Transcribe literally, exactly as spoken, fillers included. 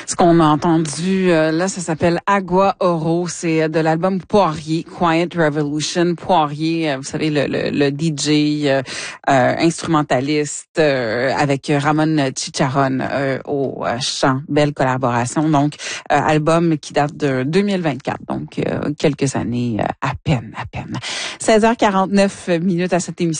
Ce qu'on a entendu, euh, là, ça s'appelle Agua Oro. C'est de l'album Poirier, Quiet Revolution. Poirier, euh, vous savez, le, le, le D J euh, euh, instrumentaliste euh, avec Ramon Chicharron euh, au euh, chant. Belle collaboration. Donc, euh, album qui date de deux mille vingt-quatre. Donc, euh, quelques années euh, à peine, à peine. seize heures quarante-neuf minutes à cette émission.